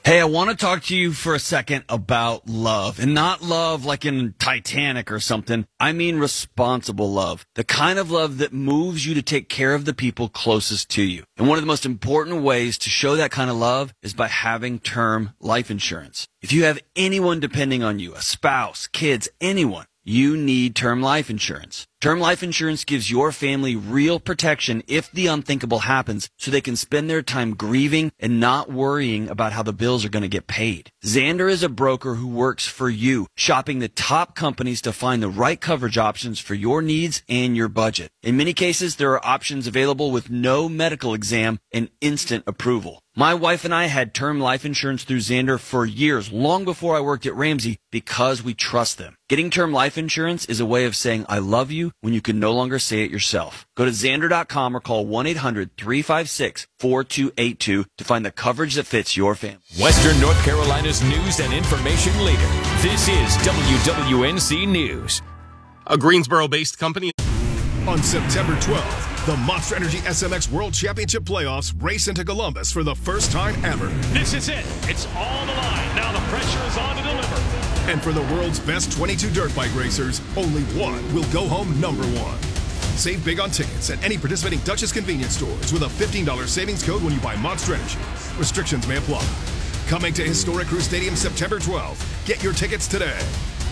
Hey, I want to talk to you for a second about love, and not love like in Titanic or something. I mean responsible love, the kind of love that moves you to take care of the people closest to you. And one of the most important ways to show that kind of love is by having term life insurance. If you have anyone depending on you, a spouse, kids, anyone, you need term life insurance. Term life insurance gives your family real protection if the unthinkable happens, so they can spend their time grieving and not worrying about how the bills are going to get paid. Xander is a broker who works for you, shopping the top companies to find the right coverage options for your needs and your budget. In many cases, there are options available with no medical exam and instant approval. My wife and I had term life insurance through Xander for years, long before I worked at Ramsey, because we trust them. Getting term life insurance is a way of saying I love you when you can no longer say it yourself. Go to Xander.com or call 1-800-356-4282 to find the coverage that fits your family. Western North Carolina's news and information leader. This is WWNC News. A Greensboro-based company. On September 12th, the Monster Energy SMX World Championship Playoffs race into Columbus for the first time ever. This is it. It's all the line. Now the pressure is on to deliver. And for the world's best 22 dirt bike racers, only one will go home number one. Save big on tickets at any participating Dutchess convenience stores with a $15 savings code when you buy Monster Energy. Restrictions may apply. Coming to Historic Crew Stadium September 12th. Get your tickets today.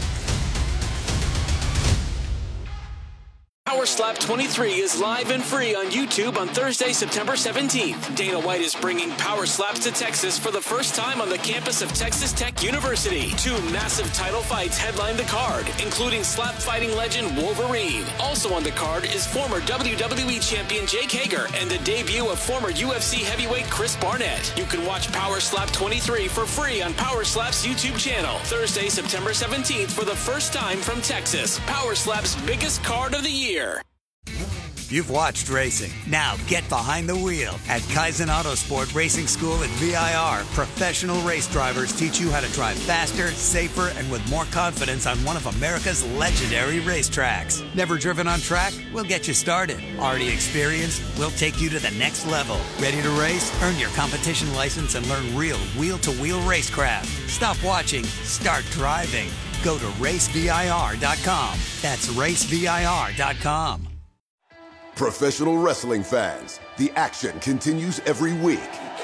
Power Slap 23 is live and free on YouTube on Thursday, September 17th. Dana White is bringing Power Slaps to Texas for the first time on the campus of Texas Tech University. Two massive title fights headline the card, including slap fighting legend Wolverine. Also on the card is former WWE champion Jake Hager and the debut of former UFC heavyweight Chris Barnett. You can watch Power Slap 23 for free on Power Slap's YouTube channel. Thursday, September 17th for the first time from Texas. Power Slap's biggest card of the year. You've watched racing. Now get behind the wheel. At Kaizen Autosport Racing School at VIR, professional race drivers teach you how to drive faster, safer, and with more confidence on one of America's legendary racetracks. Never driven on track? We'll get you started. Already experienced? We'll take you to the next level. Ready to race? Earn your competition license and learn real wheel-to-wheel racecraft. Stop watching. Start driving. Go to racevir.com. That's racevir.com. Professional wrestling fans, the action continues every week.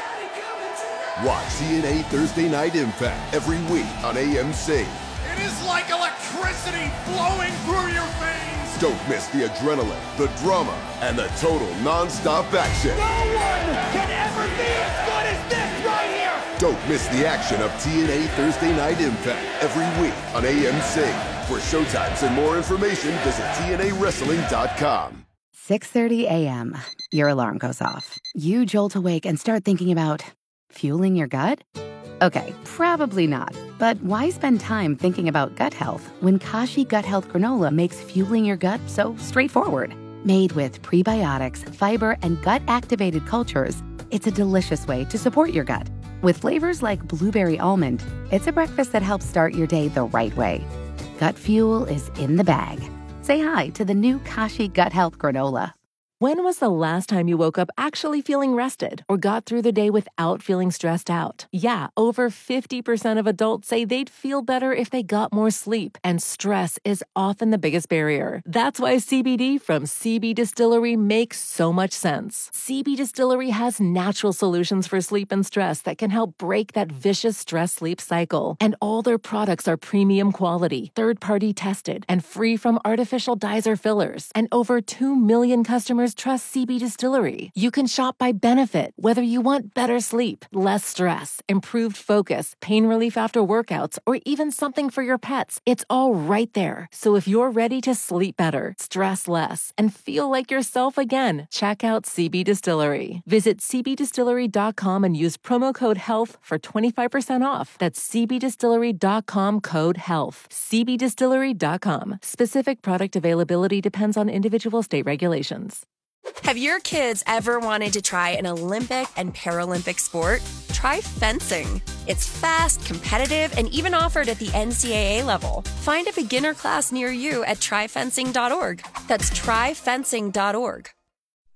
Watch TNA Thursday Night Impact every week on AMC. It is like electricity flowing through your veins. Don't miss the adrenaline, the drama, and the total non-stop action. No one can ever be as good as this right here. Don't miss the action of TNA Thursday Night Impact every week on AMC. For showtimes and more information, visit TNAWrestling.com. 6:30 a.m. Your alarm goes off. You jolt awake and start thinking about fueling your gut? Okay, probably not. But why spend time thinking about gut health when Kashi Gut Health Granola makes fueling your gut so straightforward? Made with prebiotics, fiber, and gut-activated cultures, it's a delicious way to support your gut. With flavors like blueberry almond, it's a breakfast that helps start your day the right way. Gut fuel is in the bag. Say hi to the new Kashi Gut Health Granola. When was the last time you woke up actually feeling rested or got through the day without feeling stressed out? Yeah, over 50% of adults say they'd feel better if they got more sleep, and stress is often the biggest barrier. That's why CBD from CB Distillery makes so much sense. CB Distillery has natural solutions for sleep and stress that can help break that vicious stress-sleep cycle. And all their products are premium quality, third-party tested, and free from artificial dyes or fillers. And over 2 million customers trust CB Distillery. You can shop by benefit, whether you want better sleep, less stress, improved focus, pain relief after workouts, or even something for your pets. It's all right there. So if you're ready to sleep better, stress less, and feel like yourself again, check out CB Distillery. Visit cbdistillery.com and use promo code HEALTH for 25% off. That's cbdistillery.com code HEALTH. cbdistillery.com. Specific product availability depends on individual state regulations. Have your kids ever wanted to try an Olympic and Paralympic sport? Try fencing. It's fast, competitive, and even offered at the NCAA level. Find a beginner class near you at tryfencing.org. That's tryfencing.org.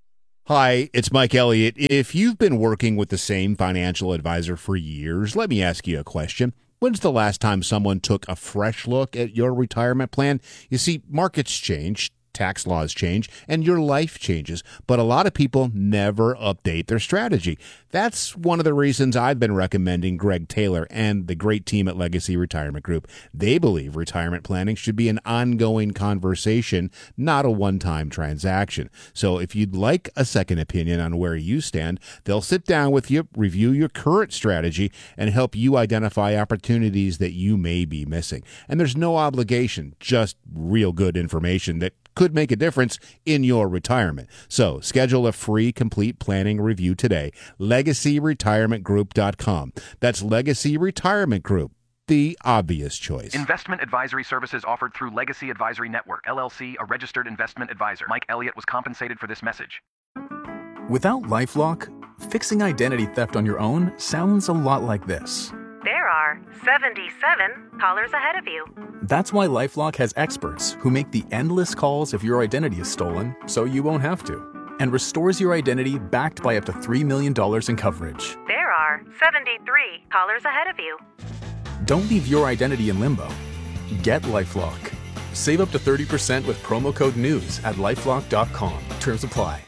Hi, it's Mike Elliott. If you've been working with the same financial advisor for years, let me ask you a question. When's the last time someone took a fresh look at your retirement plan? You see, markets change, tax laws change, and your life changes, but a lot of people never update their strategy. That's one of the reasons I've been recommending Greg Taylor and the great team at Legacy Retirement Group. They believe retirement planning should be an ongoing conversation, not a one-time transaction. So if you'd like a second opinion on where you stand, they'll sit down with you, review your current strategy, and help you identify opportunities that you may be missing. And there's no obligation, just real good information that could make a difference in your retirement. So schedule a free complete planning review today. LegacyRetirementGroup.com. That's Legacy Retirement Group, the obvious choice. Investment advisory services offered through Legacy Advisory Network, LLC, a registered investment advisor. Mike Elliott was compensated for this message. Without LifeLock, fixing identity theft on your own sounds a lot like this. There are 77 callers ahead of you. That's why LifeLock has experts who make the endless calls if your identity is stolen so you won't have to, and restores your identity backed by up to $3 million in coverage. There are 73 callers ahead of you. Don't leave your identity in limbo. Get LifeLock. Save up to 30% with promo code NEWS at LifeLock.com. Terms apply.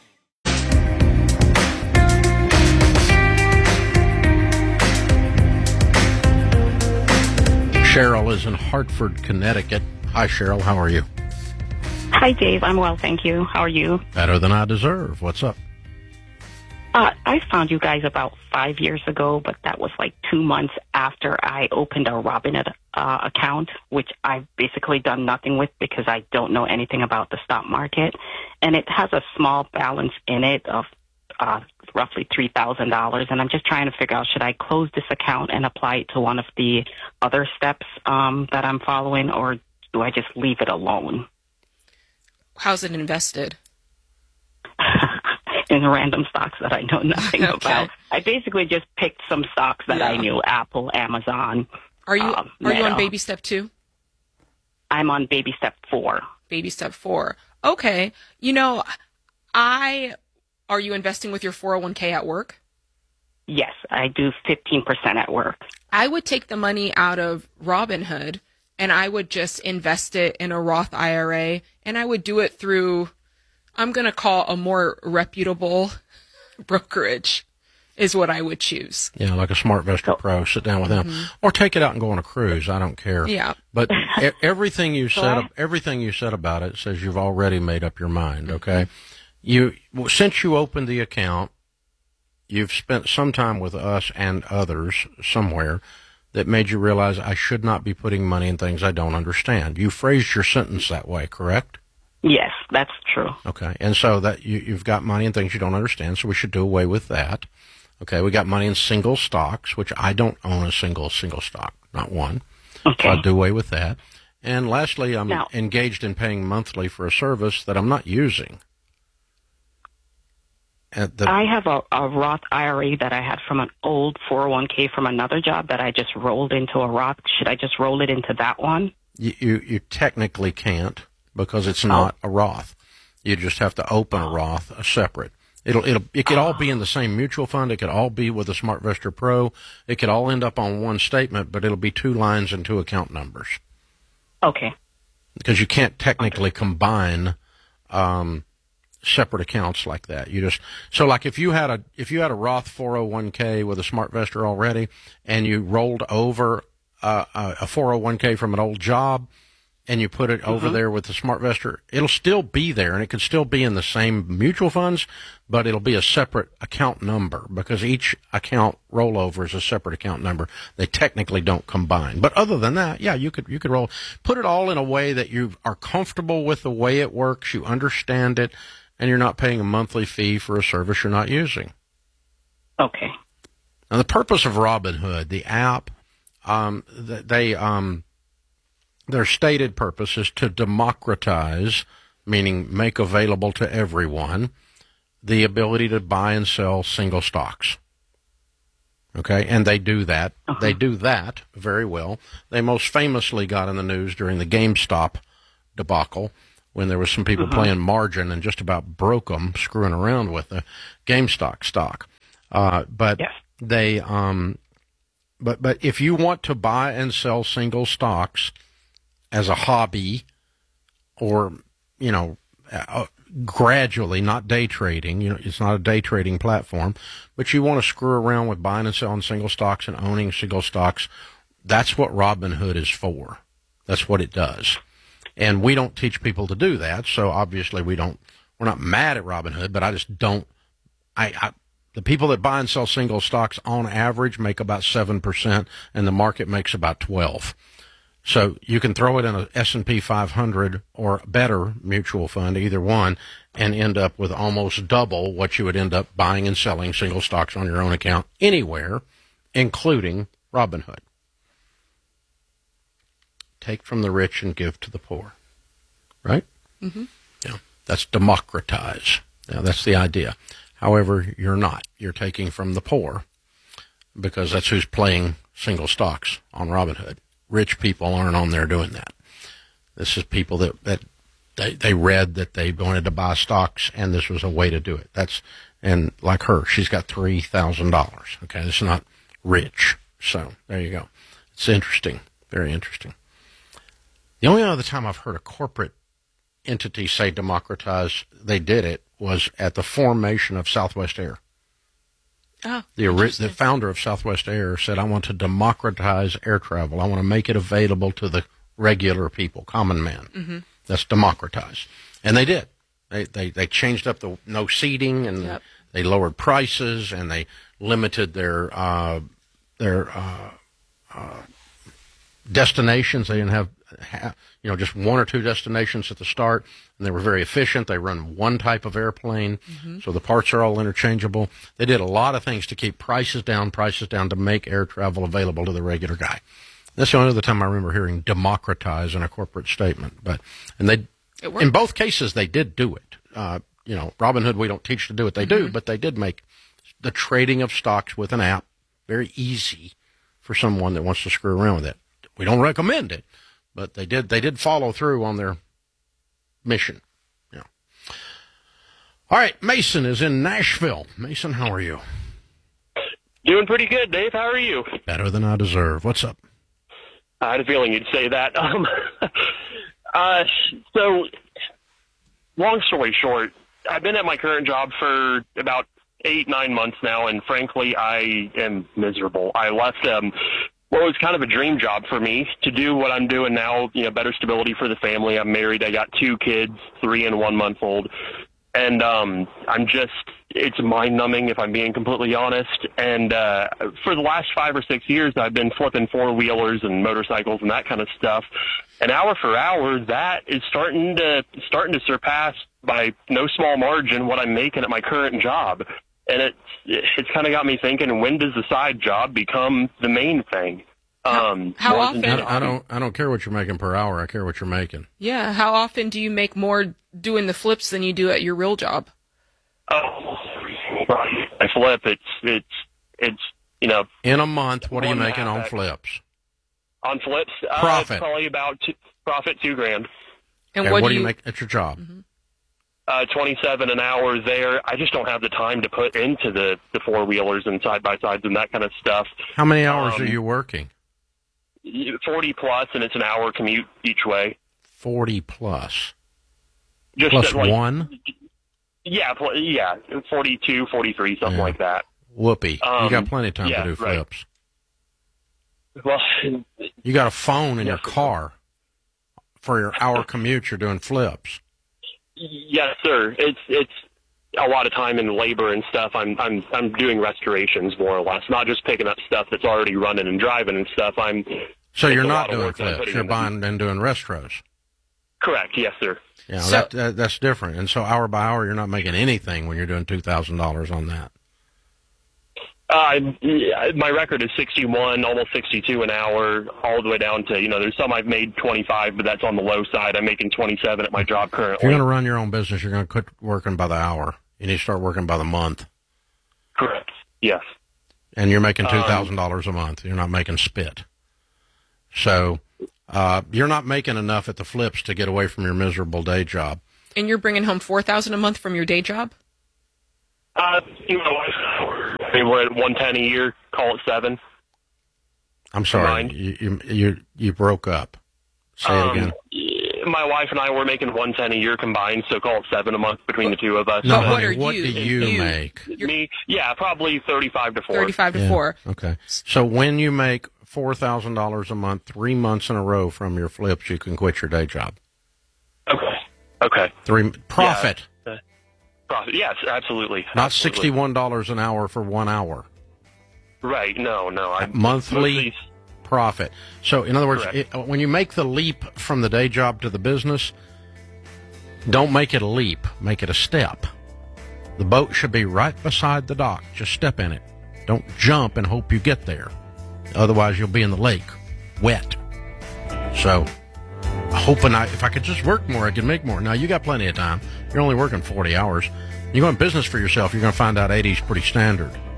Cheryl is in Hartford, Connecticut. Hi, Cheryl. How are you? Hi, Dave. I'm well, thank you. How are you? Better than I deserve. What's up? I found you guys about 5 years ago, but that was like 2 months after I opened a Robinhood account, which I've basically done nothing with because I don't know anything about the stock market. And it has a small balance in it of roughly $3,000, and I'm just trying to figure out, should I close this account and apply it to one of the other steps that I'm following, or do I just leave it alone? How's it invested? In random stocks that I know nothing about. I basically just picked some stocks that I knew: Apple, Amazon. Are you on baby step 2? I'm on baby step 4. Baby step 4. Okay. Are you investing with your 401k at work? Yes, I do 15% at work. I would take the money out of Robinhood and I would just invest it in a Roth IRA, and I would do it through, I'm going to call a more reputable brokerage is what I would choose. Yeah, like a SmartVestor Pro. Sit down with them. Or take it out and go on a cruise. I don't care. Yeah. But everything you said about it says you've already made up your mind, okay? Since you opened the account, you've spent some time with us and others somewhere that made you realize I should not be putting money in things I don't understand. You phrased your sentence that way, correct? Yes, that's true. Okay, and so that you've got money in things you don't understand, so we should do away with that. Okay, we got money in single stocks, which I don't own a single stock, not one. Okay. So I'll do away with that. And lastly, I'm engaged in paying monthly for a service that I'm not using. I have a Roth IRA that I had from an old 401k from another job that I just rolled into a Roth. Should I just roll it into that one? You technically can't, because it's not a Roth. You just have to open a Roth separate. It could all be in the same mutual fund. It could all be with a SmartVestor Pro. It could all end up on one statement, but it'll be 2 lines and 2 account numbers. Okay. Because you can't technically combine separate accounts like that. So like if you had a Roth 401k with a SmartVestor already, and you rolled over a 401k from an old job, and you put it over there with the SmartVestor, it'll still be there, and it could still be in the same mutual funds, but it'll be a separate account number, because each account rollover is a separate account number. They technically don't combine. But other than that, yeah, you could put it all in a way that you are comfortable with the way it works, you understand it, and you're not paying a monthly fee for a service you're not using. Okay. Now, the purpose of Robinhood, the app, their stated purpose is to democratize, meaning make available to everyone, the ability to buy and sell single stocks. Okay, and they do that. They do that very well. They most famously got in the news during the GameStop debacle, when there was some people playing margin and just about broke them, screwing around with the GameStop stock. But if you want to buy and sell single stocks as a hobby, or gradually, not day trading, it's not a day trading platform, but you want to screw around with buying and selling single stocks and owning single stocks, that's what Robinhood is for. That's what it does. And we don't teach people to do that, so obviously we're not mad at Robinhood, but I just don't, the people that buy and sell single stocks on average make about 7%, and the market makes about 12%. So you can throw it in a S&P 500 or better mutual fund, either one, and end up with almost double what you would end up buying and selling single stocks on your own account anywhere, including Robinhood. Take from the rich and give to the poor. Right? Mm-hmm. Yeah. That's democratize. Now, that's the idea. However, you're not. You're taking from the poor, because that's who's playing single stocks on Robinhood. Rich people aren't on there doing that. This is people that they read that they wanted to buy stocks, and this was a way to do it. And like her, she's got $3,000. Okay, it's not rich. So there you go. It's interesting, very interesting. The only other time I've heard a corporate entity say democratize, they did it, was at the formation of Southwest Air. Oh, the founder of Southwest Air said, I want to democratize air travel. I want to make it available to the regular people, common man. Mm-hmm. That's democratize. And they did. They changed up the no seating, and they lowered prices, and they limited their destinations. They didn't have just one or two destinations at the start, and they were very efficient. They run one type of airplane, so the parts are all interchangeable. They did a lot of things to keep prices down to make air travel available to the regular guy. That's the only other time I remember hearing democratize in a corporate statement. In both cases, they did do it. Robinhood, we don't teach to do it. They do, but they did make the trading of stocks with an app very easy for someone that wants to screw around with it. We don't recommend it, but they did follow through on their mission. Yeah. All right, Mason is in Nashville. Mason, how are you? Doing pretty good, Dave. How are you? Better than I deserve. What's up? I had a feeling you'd say that. So, long story short, I've been at my current job for about 8-9 months now, and frankly, I am miserable. I left what was kind of a dream job for me to do what I'm doing now, better stability for the family. I'm married. I got 2 kids, 3 and 1 month old. And it's mind-numbing if I'm being completely honest. And for the last 5 or 6 years, I've been flipping 4-wheelers and motorcycles and that kind of stuff. And hour for hour, that is starting to surpass by no small margin what I'm making at my current job. And it's kind of got me thinking, when does the side job become the main thing? How often? I don't care what you're making per hour. I care what you're making. Yeah. How often do you make more doing the flips than you do at your real job? Oh, I flip. It's in a month, what are you making on flips? On flips, profit. It's probably about profit $2,000. And what do you make at your job? Mm-hmm. 27 an hour there. I just don't have the time to put into the 4-wheelers and side-by-sides and that kind of stuff. How many hours are you working? 40 plus, and it's an hour commute each way. 40 plus? Just plus one? Yeah, 42, 43, something like that. Whoopee. You got plenty of time to do flips. Right. Well, you got a phone in your car for your hour commute. You're doing flips. Yes, sir. It's a lot of time and labor and stuff. I'm doing restorations more or less, not just picking up stuff that's already running and driving and stuff. So you're not doing flips. You're buying and doing restros. Correct. Yes, sir. Yeah, so, that's different. And so hour by hour, you're not making anything when you're doing $2,000 on that. My record is 61, almost 62 an hour, all the way down to, there's some I've made 25, but that's on the low side. I'm making 27 at my job currently. If you're going to run your own business, you're going to quit working by the hour. You need to start working by the month. Correct. Yes. And you're making $2,000 a month. You're not making spit. So you're not making enough at the flips to get away from your miserable day job. And you're bringing home $4,000 a month from your day job? We're at $110 a year. Call it $7. I'm sorry, you broke up. Say it again. My wife and I were making $110 a year combined, so call it $7 a month between the two of us. No, honey, what do you make? Me, probably 35 to 4. 35 to 4. Okay. So when you make $4,000 a month, 3 months in a row from your flips, you can quit your day job. Okay. Profit. Profit. Yes, absolutely. Not $61 an hour for 1 hour. Right. No. Monthly profit. So, in other words, when you make the leap from the day job to the business, don't make it a leap. Make it a step. The boat should be right beside the dock. Just step in it. Don't jump and hope you get there. Otherwise, you'll be in the lake, wet. So, hoping if I could just work more, I could make more. Now, you got plenty of time. You're only working 40 hours. You go in business for yourself, you're going to find out 80 is pretty standard.